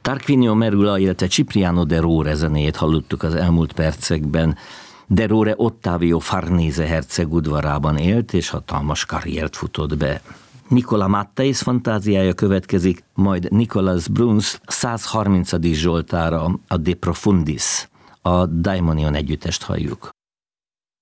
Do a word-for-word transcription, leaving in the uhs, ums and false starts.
Tarquinio Merula, illetve Cipriano de Rore zenéjét hallottuk az elmúlt percekben. De Rore Ottavio Farnese herceg udvarában élt, és hatalmas karriert futott be. Nicola Matteis fantáziája következik, majd Nicholas Bruns száz harmincadik zsoltára, a De Profundis, a Daimonion együttest halljuk.